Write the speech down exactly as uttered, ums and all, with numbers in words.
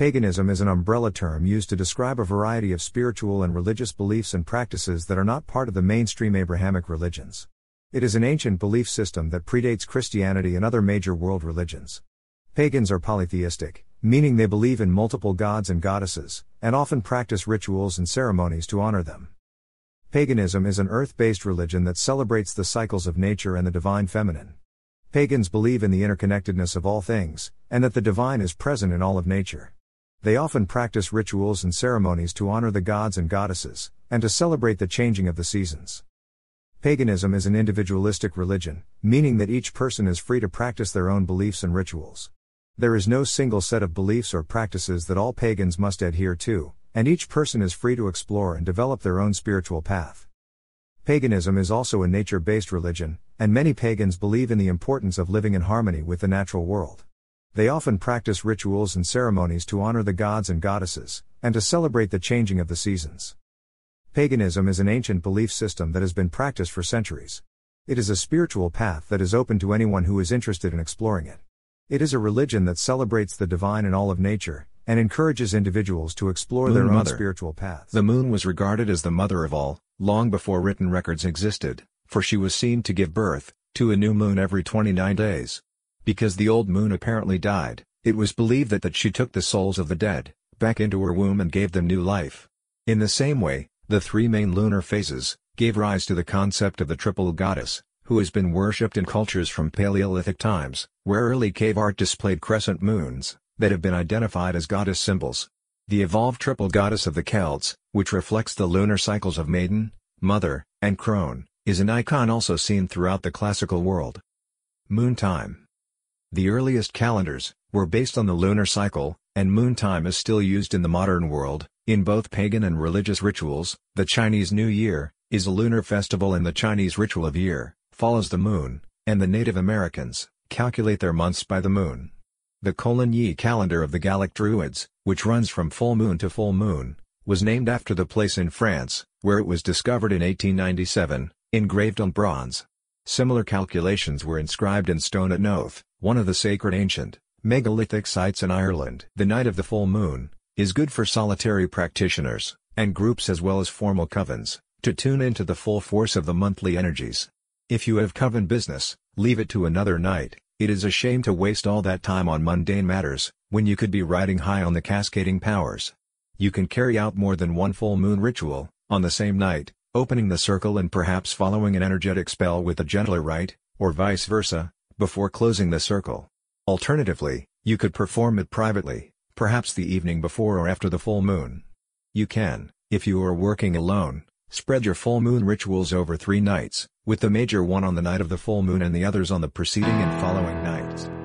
Paganism is an umbrella term used to describe a variety of spiritual and religious beliefs and practices that are not part of the mainstream Abrahamic religions. It is an ancient belief system that predates Christianity and other major world religions. Pagans are polytheistic, meaning they believe in multiple gods and goddesses, and often practice rituals and ceremonies to honor them. Paganism is an earth-based religion that celebrates the cycles of nature and the divine feminine. Pagans believe in the interconnectedness of all things, and that the divine is present in all of nature. They often practice rituals and ceremonies to honor the gods and goddesses, and to celebrate the changing of the seasons. Paganism is an individualistic religion, meaning that each person is free to practice their own beliefs and rituals. There is no single set of beliefs or practices that all pagans must adhere to, and each person is free to explore and develop their own spiritual path. Paganism is also a nature-based religion, and many pagans believe in the importance of living in harmony with the natural world. They often practice rituals and ceremonies to honor the gods and goddesses, and to celebrate the changing of the seasons. Paganism is an ancient belief system that has been practiced for centuries. It is a spiritual path that is open to anyone who is interested in exploring it. It is a religion that celebrates the divine in all of nature, and encourages individuals to explore Moon their own Mother. spiritual paths. The moon was regarded as the mother of all, long before written records existed, for she was seen to give birth to a new moon every twenty-nine days. Because the old moon apparently died, it was believed that, that she took the souls of the dead back into her womb and gave them new life. In the same way, the three main lunar phases gave rise to the concept of the triple goddess, who has been worshipped in cultures from Paleolithic times, where early cave art displayed crescent moons that have been identified as goddess symbols. The evolved triple goddess of the Celts, which reflects the lunar cycles of Maiden, Mother, and Crone, is an icon also seen throughout the classical world. Moon time. The earliest calendars were based on the lunar cycle, and moon time is still used in the modern world. In both pagan and religious rituals, the Chinese New Year is a lunar festival, and the Chinese ritual of year follows the moon, and the Native Americans calculate their months by the moon. The Coligny calendar of the Gallic Druids, which runs from full moon to full moon, was named after the place in France, where it was discovered in eighteen ninety-seven, engraved on bronze. Similar calculations were inscribed in stone at Knowth, one of the sacred ancient, megalithic sites in Ireland. The night of the full moon is good for solitary practitioners, and groups as well as formal covens, to tune into the full force of the monthly energies. If you have coven business, leave it to another night. It is a shame to waste all that time on mundane matters, when you could be riding high on the cascading powers. You can carry out more than one full moon ritual on the same night, opening the circle and perhaps following an energetic spell with a gentler rite, or vice versa, before closing the circle. Alternatively, you could perform it privately, perhaps the evening before or after the full moon. You can, if you are working alone, spread your full moon rituals over three nights, with the major one on the night of the full moon and the others on the preceding and following nights.